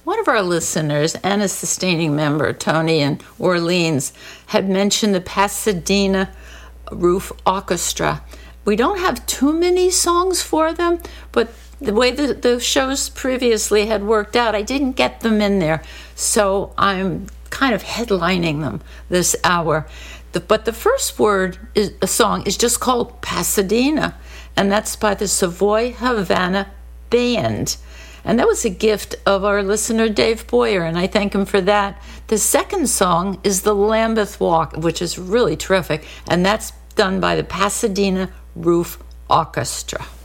One of our listeners and a sustaining member, Tony in Orleans, had mentioned the Pasadena Roof Orchestra. We don't have too many songs for them, but the way the shows previously had worked out, I didn't get them in there. So I'm kind of headlining them this hour. But the first a song is just called Pasadena, and that's by the Savoy Havana Band. And that was a gift of our listener, Dave Boyer, and I thank him for that. The second song is the Lambeth Walk, which is really terrific, and that's done by the Pasadena Roof Orchestra.